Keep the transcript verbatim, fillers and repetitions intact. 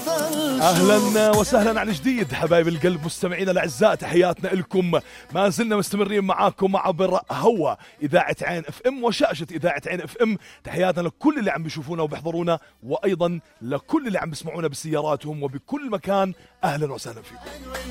أهلا وسهلا عن جديد حبايب القلب مستمعينا الأعزاء، تحياتنا لكم. ما زلنا مستمرين معاكم عبر هوا إذاعة عين اف ام وشاشة إذاعة عين اف ام. تحياتنا لكل اللي عم بيشوفونا وبيحضرونا، وأيضا لكل اللي عم بيسمعونا بسياراتهم وبكل مكان. أهلا وسهلا فيكم.